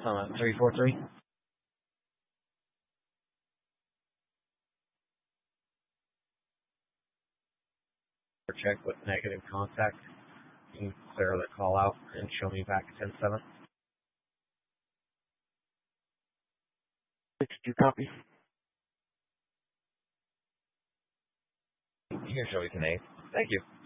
343. Check with negative contact. You can clear the call out and show me back 10-7. 62 copy. Here, Joey Canade. Thank you.